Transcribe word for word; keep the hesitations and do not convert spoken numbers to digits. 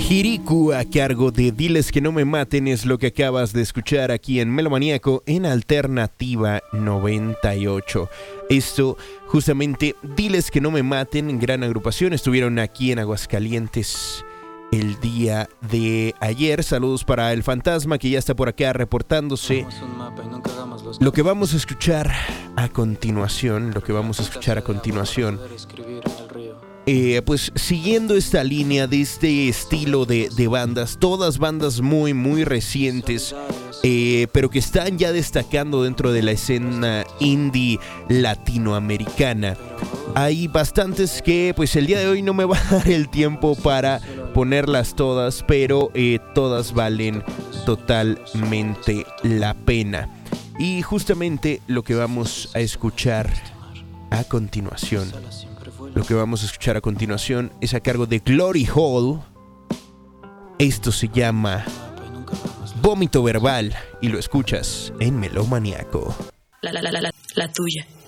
Hiriku a cargo de Diles que no me maten es lo que acabas de escuchar aquí en Melomaníaco en Alternativa noventa y ocho. Esto justamente Diles que no me maten, gran agrupación, estuvieron aquí en Aguascalientes el día de ayer. Saludos para el Fantasma que ya está por acá reportándose. Lo que vamos a escuchar a continuación, lo que vamos a escuchar a continuación Eh, pues siguiendo esta línea de este estilo de, de bandas, todas bandas muy muy recientes, eh, pero que están ya destacando dentro de la escena indie latinoamericana. Hay bastantes que pues el día de hoy no me va a dar el tiempo para ponerlas todas, pero eh, todas valen totalmente la pena. Y justamente lo que vamos a escuchar a continuación Lo que vamos a escuchar a continuación es a cargo de Glory Hall. Esto se llama Vómito Verbal y lo escuchas en Melomaníaco. La, la, la, la, la tuya.